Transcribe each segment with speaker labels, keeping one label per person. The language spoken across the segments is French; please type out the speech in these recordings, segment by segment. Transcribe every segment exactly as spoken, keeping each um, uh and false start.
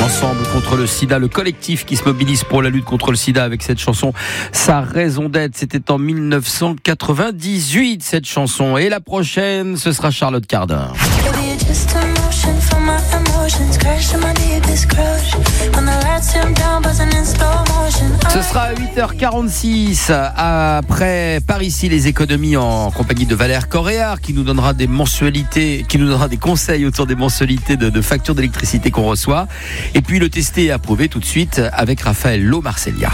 Speaker 1: Ensemble contre le sida, le collectif qui se mobilise pour la lutte contre le sida avec cette chanson Sa raison d'être. C'était en dix-neuf cent quatre-vingt-dix-huit cette chanson. Et la prochaine, ce sera Charlotte Cardin. Ce sera à huit heures quarante-six après par ici les économies en compagnie de Valère Coréard qui nous donnera des mensualités, qui nous donnera des conseils autour des mensualités de, de factures d'électricité qu'on reçoit. Et puis le tester et approuver tout de suite avec Raphaël Lo-Marcellia.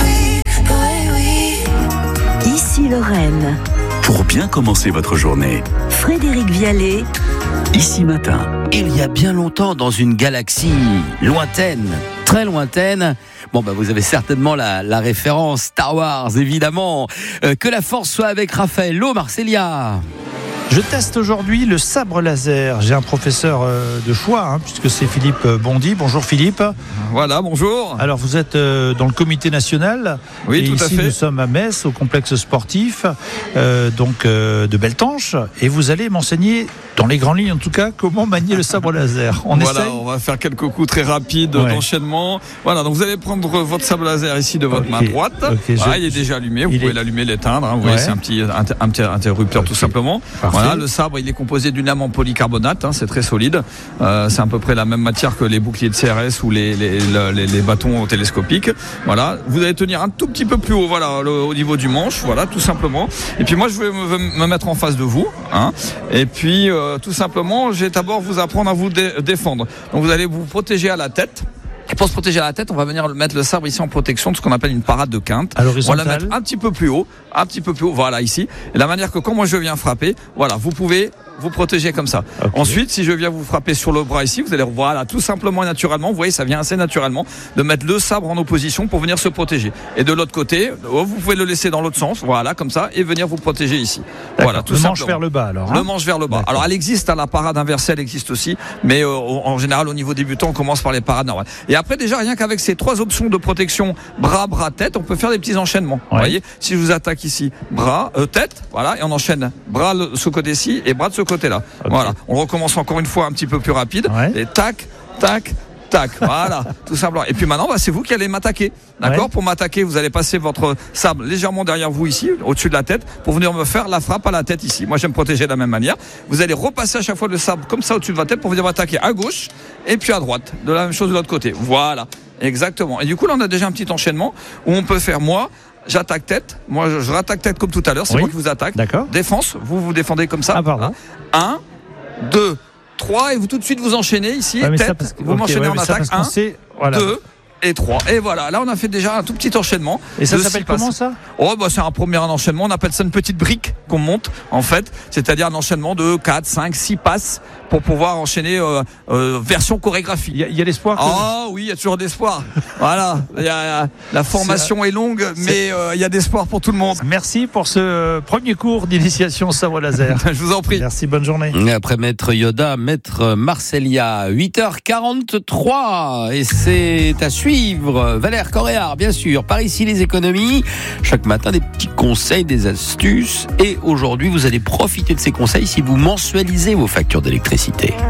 Speaker 2: Ici Lorraine.
Speaker 3: Pour bien commencer votre journée,
Speaker 2: Frédéric Vialet.
Speaker 3: Ici Matin.
Speaker 1: Il y a bien longtemps, dans une galaxie lointaine, très lointaine, bon bah vous avez certainement la, la référence Star Wars, évidemment. Euh, que la force soit avec Raphaël Lo-Marcellia.
Speaker 4: Je teste aujourd'hui le sabre laser. J'ai un professeur euh, de choix, hein, puisque c'est Philippe Bondy. Bonjour Philippe.
Speaker 5: Voilà, bonjour.
Speaker 4: Alors vous êtes euh, dans le comité national.
Speaker 5: Oui,
Speaker 4: et
Speaker 5: tout
Speaker 4: ici,
Speaker 5: à fait.
Speaker 4: Nous sommes à Metz, au complexe sportif euh, donc euh, de Beltanche. Et vous allez m'enseigner, dans les grandes lignes en tout cas, comment manier le sabre laser. On
Speaker 5: voilà,
Speaker 4: essaye.
Speaker 5: on va faire quelques coups très rapides
Speaker 4: Ouais.
Speaker 5: d'enchaînement. Voilà, donc vous allez prendre votre sabre laser ici de votre
Speaker 4: Ok.
Speaker 5: main droite.
Speaker 4: Ok,
Speaker 5: Voilà,
Speaker 4: je-
Speaker 5: il est déjà allumé. Vous
Speaker 4: il
Speaker 5: pouvez
Speaker 4: est-
Speaker 5: l'allumer, l'éteindre. Hein. Vous
Speaker 4: Ouais.
Speaker 5: voyez, c'est un petit, inter- un petit interrupteur
Speaker 4: Ok.
Speaker 5: tout simplement.
Speaker 4: Parfait.
Speaker 5: Voilà, le sabre, il est composé d'une lame en polycarbonate. Hein, c'est très solide. Euh, c'est à peu près la même matière que les boucliers de C R S ou les, les, les, les, les bâtons télescopiques. Voilà, vous allez tenir un tout petit peu plus haut, voilà, le- au niveau du manche. Voilà, tout simplement. Et puis moi, je vais me, me mettre en face de vous. Hein. Et puis, euh, tout simplement, je vais d'abord vous apprendre à vous dé- défendre. Donc, vous allez vous protéger à la tête. Et pour se protéger à la tête, on va venir mettre le sabre ici en protection de ce qu'on appelle une parade de quinte.
Speaker 4: À
Speaker 5: On va
Speaker 4: l'horizontale.
Speaker 5: la mettre un petit peu plus haut, un petit peu plus haut, voilà ici. Et la manière que quand moi je viens frapper, voilà, vous pouvez vous protéger comme ça.
Speaker 4: Ok.
Speaker 5: Ensuite, si je viens vous frapper sur le bras ici, vous allez voilà, tout simplement et naturellement, vous voyez, ça vient assez naturellement de mettre le sabre en opposition pour venir se protéger. Et de l'autre côté, vous pouvez le laisser dans l'autre sens, voilà, comme ça, et venir vous protéger ici.
Speaker 4: D'accord.
Speaker 5: Voilà, tout
Speaker 4: le
Speaker 5: simplement.
Speaker 4: manche vers le bas alors. hein.
Speaker 5: Le manche vers le bas.
Speaker 4: D'accord.
Speaker 5: Alors elle existe, hein, la parade inversée, elle existe aussi, mais euh, en général au niveau débutant, on commence par les parades normales. Et après déjà, rien qu'avec ces trois options de protection, bras, bras, tête, on peut faire des petits enchaînements. Vous
Speaker 4: Ouais.
Speaker 5: voyez, si je vous attaque ici, bras, euh, tête, voilà, et on enchaîne bras de ce côté-ci et bras de ce côté-là.
Speaker 4: Ok.
Speaker 5: Voilà, on recommence encore une fois un petit peu plus rapide.
Speaker 4: Ouais.
Speaker 5: Et tac, tac. Tac, voilà, tout simplement. Et puis maintenant, bah, c'est vous qui allez m'attaquer. D'accord ?
Speaker 4: Ouais.
Speaker 5: Pour m'attaquer, vous allez passer votre sabre légèrement derrière vous ici, au-dessus de la tête, pour venir me faire la frappe à la tête ici. Moi, je vais me protéger de la même manière. Vous allez repasser à chaque fois le sabre comme ça au-dessus de votre tête pour venir m'attaquer à gauche et puis à droite. De la même chose de l'autre côté. Voilà, exactement. Et du coup, là, on a déjà un petit enchaînement où on peut faire moi. J'attaque tête, moi je, je rattaque tête comme tout à l'heure, c'est
Speaker 4: Oui.
Speaker 5: moi qui vous attaque.
Speaker 4: D'accord.
Speaker 5: Défense, vous vous défendez comme ça.
Speaker 4: Ah, pardon.
Speaker 5: Un, deux, trois, et vous tout de suite vous enchaînez ici.
Speaker 4: Ouais, mais
Speaker 5: tête,
Speaker 4: ça, parce que-
Speaker 5: vous
Speaker 4: ok,
Speaker 5: m'enchaînez
Speaker 4: ouais,
Speaker 5: en
Speaker 4: mais ça,
Speaker 5: attaque.
Speaker 4: parce qu'on
Speaker 5: Un,
Speaker 4: sait- voilà.
Speaker 5: deux et trois. Et voilà, là on a fait déjà un tout petit enchaînement.
Speaker 4: Et ça
Speaker 5: de
Speaker 4: s'appelle
Speaker 5: six passes.
Speaker 4: comment ça ?
Speaker 5: Oh bah c'est un premier enchaînement, on appelle ça une petite brique qu'on monte en fait, c'est-à-dire un enchaînement de quatre, cinq, six passes pour pouvoir enchaîner euh, euh, version chorégraphie.
Speaker 4: Il y a, il y a l'espoir que...
Speaker 5: Ah oui, il y a toujours d'espoir. Voilà, il y a, la formation est, est longue, mais euh, il y a d'espoir pour tout le monde.
Speaker 4: Merci pour ce premier cours d'initiation au sabre laser.
Speaker 5: Je vous en prie.
Speaker 4: Merci, bonne journée.
Speaker 1: Après Maître Yoda, Maître Marcellia, huit heures quarante-trois. Et c'est à suivre. Valère Coréard, bien sûr. Par ici, les économies. Chaque matin, des petits conseils, des astuces. Et aujourd'hui, vous allez profiter de ces conseils si vous mensualisez vos factures d'électricité.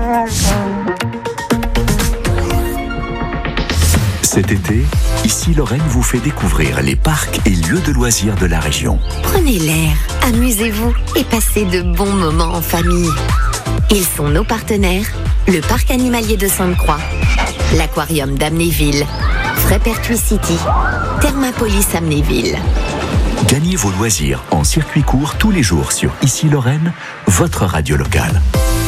Speaker 3: Cet été, Ici Lorraine vous fait découvrir les parcs et lieux de loisirs de la région.
Speaker 2: Prenez l'air, amusez-vous et passez de bons moments en famille. Ils sont nos partenaires, le parc animalier de Sainte-Croix, l'aquarium d'Amnéville, Frépertuis City, Thermapolis Amnéville.
Speaker 3: Gagnez vos loisirs en circuit court tous les jours sur Ici Lorraine, votre radio locale.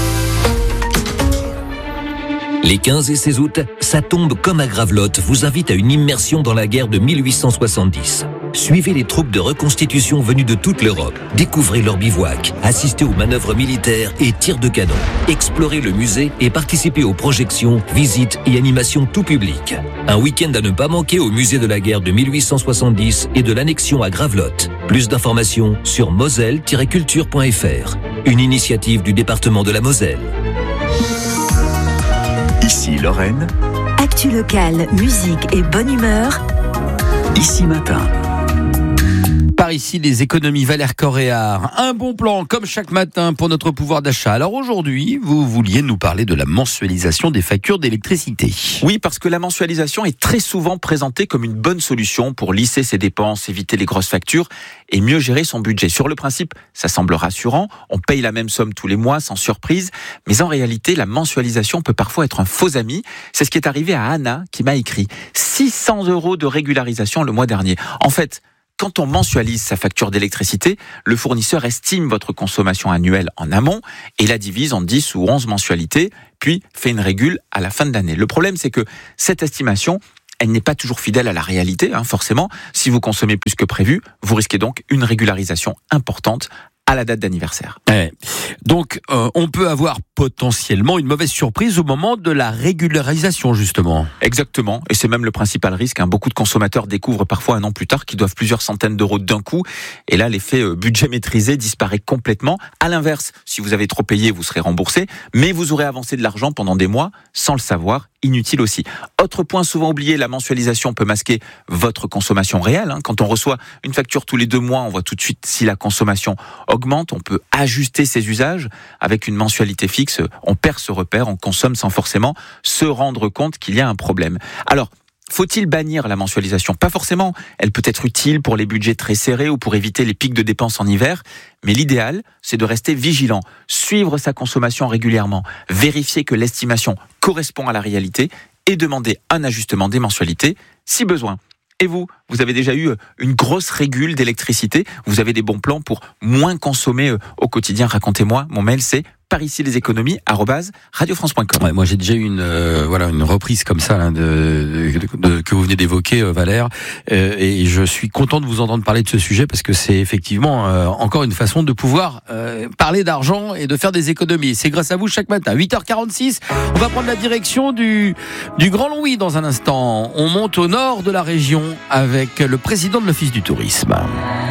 Speaker 6: Les quinze et seize août, Ça tombe comme à Gravelotte vous invite à une immersion dans la guerre de mille huit cent soixante-dix. Suivez les troupes de reconstitution venues de toute l'Europe. Découvrez leur bivouac, assistez aux manœuvres militaires et tirs de canon. Explorez le musée et participez aux projections, visites et animations tout public. Un week-end à ne pas manquer au musée de la guerre de mille huit cent soixante-dix et de l'annexion à Gravelotte. Plus d'informations sur moselle tiret culture point f r. Une initiative du département de la Moselle.
Speaker 3: Ici Lorraine,
Speaker 2: Actu locale, musique et bonne humeur.
Speaker 3: Ici Matin.
Speaker 1: Par ici, les économies Valère Coréard. Un bon plan, comme chaque matin, pour notre pouvoir d'achat. Alors aujourd'hui, vous vouliez nous parler de la mensualisation des factures d'électricité.
Speaker 7: Oui, parce que la mensualisation est très souvent présentée comme une bonne solution pour lisser ses dépenses, éviter les grosses factures et mieux gérer son budget. Sur le principe, ça semble rassurant. On paye la même somme tous les mois, sans surprise. Mais en réalité, la mensualisation peut parfois être un faux ami. C'est ce qui est arrivé à Anna, qui m'a écrit six cents euros de régularisation le mois dernier. En fait, quand on mensualise sa facture d'électricité, le fournisseur estime votre consommation annuelle en amont et la divise en dix ou onze mensualités, puis fait une régule à la fin de l'année. Le problème, c'est que cette estimation, elle n'est pas toujours fidèle à la réalité, hein, forcément. Si vous consommez plus que prévu, vous risquez donc une régularisation importante à la date d'anniversaire.
Speaker 1: Ouais. Donc, euh, on peut avoir potentiellement une mauvaise surprise au moment de la régularisation, justement.
Speaker 7: Exactement, et c'est même le principal risque. Hein. Beaucoup de consommateurs découvrent parfois un an plus tard qu'ils doivent plusieurs centaines d'euros d'un coup, et là, l'effet euh, budget maîtrisé disparaît complètement. À l'inverse, si vous avez trop payé, vous serez remboursé, mais vous aurez avancé de l'argent pendant des mois sans le savoir. Inutile aussi. Autre point souvent oublié, la mensualisation peut masquer votre consommation réelle. Hein. Quand on reçoit une facture tous les deux mois, on voit tout de suite si la consommation augmente. On peut ajuster ses usages. Avec une mensualité fixe, on perd ce repère, on consomme sans forcément se rendre compte qu'il y a un problème. Alors, faut-il bannir la mensualisation ? Pas forcément. Elle peut être utile pour les budgets très serrés ou pour éviter les pics de dépenses en hiver. Mais l'idéal, c'est de rester vigilant, suivre sa consommation régulièrement, vérifier que l'estimation correspond à la réalité et demander un ajustement des mensualités si besoin. Et vous, vous avez déjà eu une grosse régule d'électricité ? Vous avez des bons plans pour moins consommer au quotidien ? Racontez-moi. Mon mail, c'est par ici les économies arobase radio france point com.
Speaker 1: Ouais, moi j'ai déjà eu une euh, voilà une reprise comme ça là, de, de, de que vous venez d'évoquer euh, Valère euh, et je suis content de vous entendre parler de ce sujet parce que c'est effectivement euh, encore une façon de pouvoir euh, parler d'argent et de faire des économies. C'est grâce à vous chaque matin. huit heures quarante-six, on va prendre la direction du du Grand Longwy dans un instant. On monte au nord de la région avec le président de l'Office du tourisme.